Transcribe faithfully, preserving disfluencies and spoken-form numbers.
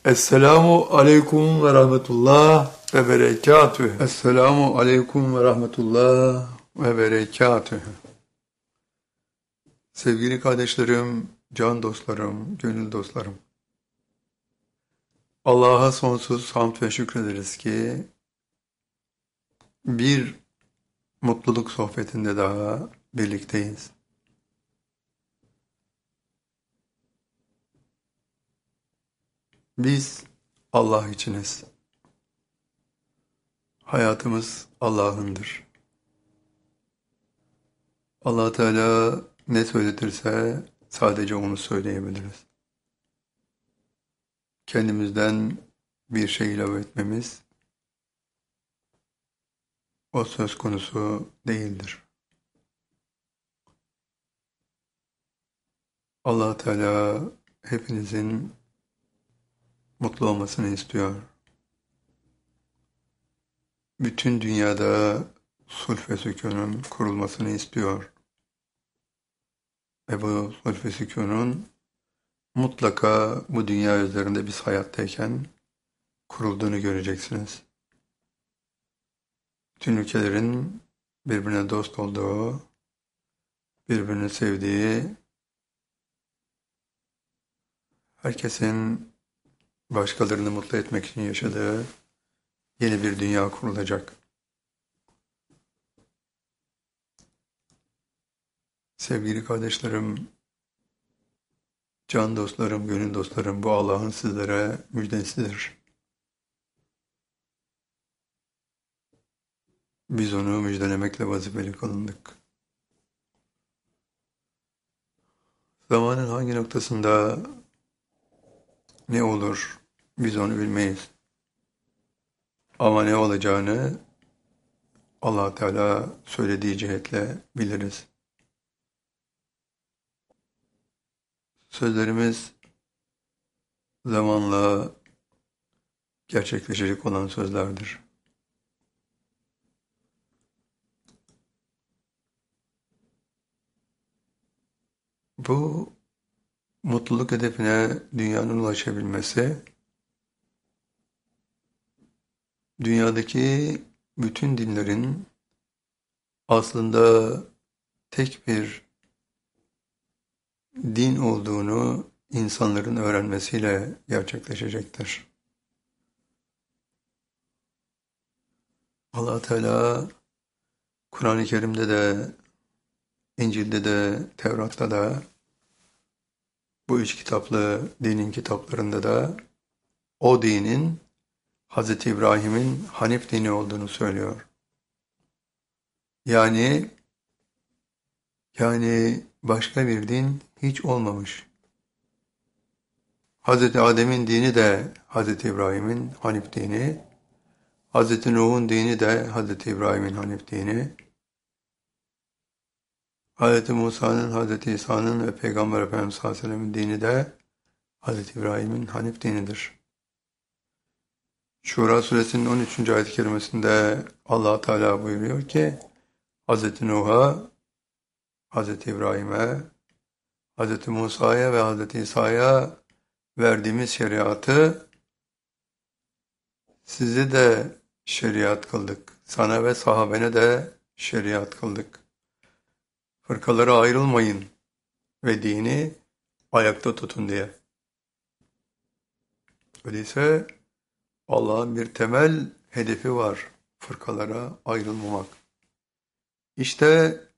Esselamu aleyküm ve rahmetullah ve berekatühü. Esselamu aleyküm ve rahmetullah ve berekatühü. Sevgili kardeşlerim, can dostlarım, gönül dostlarım. Allah'a sonsuz hamd ve şükrederiz ki bir mutluluk sohbetinde daha birlikteyiz. Biz Allah içiniz. Hayatımız Allah'ındır. Allah Teala ne söyletirse sadece onu söyleyebiliriz. Kendimizden bir şey ilave etmemiz o söz konusu değildir. Allah Teala hepinizin mutlu olmasını istiyor. Bütün dünyada sulh ve sükûnun kurulmasını istiyor. Ve bu sulh ve sükûnun mutlaka bu dünya üzerinde biz hayattayken kurulduğunu göreceksiniz. Bütün ülkelerin birbirine dost olduğu, birbirini sevdiği, herkesin başkalarını mutlu etmek için yaşadığı yeni bir dünya kurulacak. Sevgili kardeşlerim, can dostlarım, gönül dostlarım, bu Allah'ın sizlere müjdesidir. Biz onu müjdelemekle vazifeli kılındık. Zamanın hangi noktasında ne olur biz onu bilmeyiz. Ama ne olacağını Allah Teala söylediği cihetle biliriz. Sözlerimiz zamanla gerçekleşecek olan sözlerdir. Bu mutluluk hedefine dünyanın ulaşabilmesi, dünyadaki bütün dinlerin aslında tek bir din olduğunu insanların öğrenmesiyle gerçekleşecektir. Allah Teala Kur'an-ı Kerim'de de, İncil'de de, Tevrat'ta da, bu üç kitaplı dinin kitaplarında da o dinin Hazreti İbrahim'in Hanif dini olduğunu söylüyor. Yani yani başka bir din hiç olmamış. Hazreti Adem'in dini de Hazreti İbrahim'in Hanif dini, Hazreti Nuh'un dini de Hazreti İbrahim'in Hanif dini, Hazreti Musa'nın, Hazreti İsa'nın ve Peygamber Efendimiz sallallahu aleyhi ve sellem'in dini de Hazreti İbrahim'in Hanif dinidir. Şura suresinin on üçüncü ayet-i kerimesinde Allah Teala buyuruyor ki, Hazreti Nuh'a, Hazreti İbrahim'e, Hazreti Musa'ya ve Hazreti İsa'ya verdiğimiz şeriatı sizi de şeriat kıldık. Sana ve sahabene de şeriat kıldık. Fırkalara ayrılmayın ve dini ayakta tutun diye. Öyleyse Allah'ın bir temel hedefi var. Fırkalara ayrılmamak. İşte